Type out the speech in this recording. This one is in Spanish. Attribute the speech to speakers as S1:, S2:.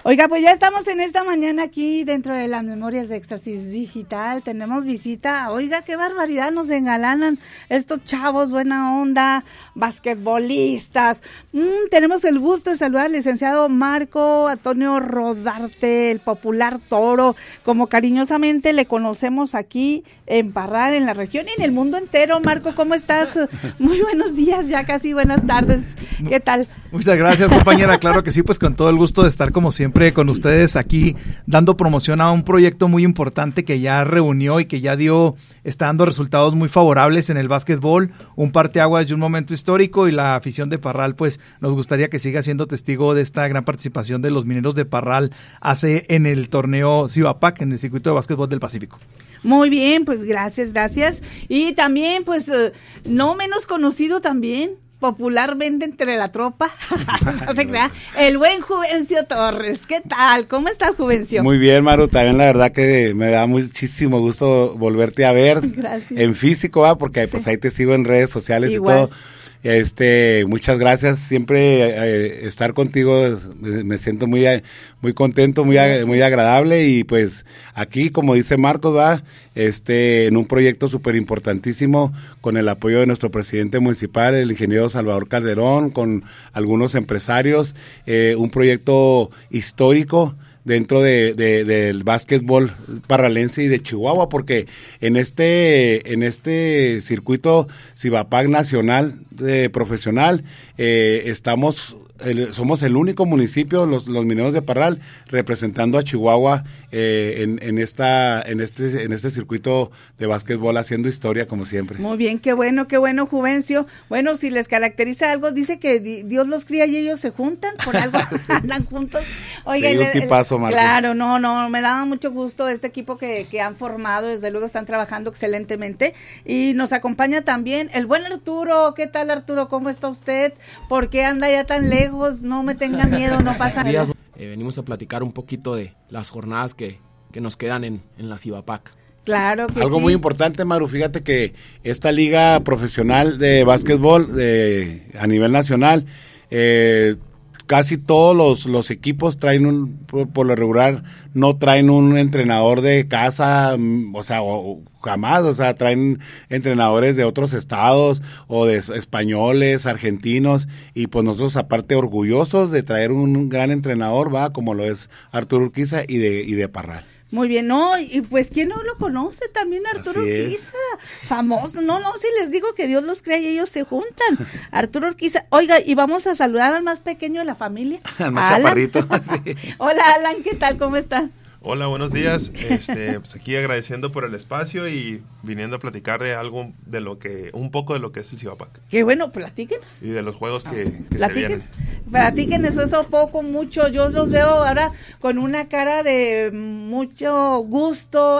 S1: Oiga, pues ya estamos en esta mañana aquí dentro de las Memorias de Éxtasis Digital. Tenemos visita. Oiga, qué barbaridad, nos engalanan estos chavos, buena onda, basquetbolistas. Tenemos el gusto de saludar al licenciado Marco Antonio Rodarte, el popular Toro, como cariñosamente le conocemos aquí en Parral, en la región y en el mundo entero. Marco, ¿cómo estás? Muy buenos días, ya casi buenas tardes. ¿Qué tal?
S2: Muchas gracias, compañera. Claro que sí, pues con todo el gusto de estar como siempre con ustedes aquí dando promoción a un proyecto muy importante que ya reunió y que ya está dando resultados muy favorables en el básquetbol, un parteaguas y un momento histórico, y la afición de Parral pues nos gustaría que siga siendo testigo de esta gran participación de los Mineros de Parral en el torneo Cibapac, en el circuito de básquetbol del Pacífico.
S1: Muy bien, pues gracias. Y también, pues, no menos conocido también, popularmente entre la tropa, no se crea, el buen Juvencio Torres. ¿Qué tal? ¿Cómo estás, Juvencio?
S3: Muy bien, Maru, también la verdad que me da muchísimo gusto volverte a ver.
S1: Gracias.
S3: En físico, porque pues ahí te sigo en redes sociales. Igual. Y todo. Muchas gracias, siempre estar contigo, me siento muy contento, muy agradable, y pues aquí, como dice Marcos, en un proyecto súper importantísimo, con el apoyo de nuestro presidente municipal, el ingeniero Salvador Calderón, con algunos empresarios, un proyecto histórico dentro del básquetbol parralense y de Chihuahua, porque en este circuito Cibapac nacional profesional somos el único municipio, los Mineros de Parral, representando a Chihuahua en este circuito de básquetbol, haciendo historia como siempre.
S1: Muy bien, qué bueno, Juvencio. Bueno, si les caracteriza algo, dice que Dios los cría y ellos se juntan, por algo andan juntos. Oiga,
S3: sí, un tipazo, Marco.
S1: Claro, no, me da mucho gusto este equipo que han formado, desde luego están trabajando excelentemente, y nos acompaña también el buen Arturo. ¿Qué tal, Arturo? ¿Cómo está usted? ¿Por qué anda ya tan lejos? No me tenga miedo, no pasa nada.
S4: Venimos a platicar un poquito de las jornadas que nos quedan en la Cibapac.
S1: Claro que
S3: algo
S1: sí.
S3: Muy importante, Maru, fíjate que esta liga profesional de básquetbol a nivel nacional, casi todos los equipos traen por lo regular, no traen un entrenador de casa, jamás, traen entrenadores de otros estados o de españoles, argentinos, y pues nosotros aparte orgullosos de traer un gran entrenador, como lo es Arturo Urquiza y de Parral.
S1: Muy bien, no, y pues ¿quién no lo conoce también? Arturo Urquiza, famoso, no, si les digo que Dios los crea y ellos se juntan. Arturo Urquiza, oiga, y vamos a saludar al más pequeño de la familia,
S3: al más chaparrito. Sí.
S1: Hola, Alan, ¿qué tal? ¿Cómo estás?
S5: Hola, buenos días. Pues aquí agradeciendo por el espacio y viniendo a platicar de un poco de lo que es el Cibapac.
S1: Qué bueno, platíquenos.
S5: Y de los juegos que se vienen.
S1: Platíquenos eso poco, mucho. Yo los veo ahora con una cara de mucho gusto,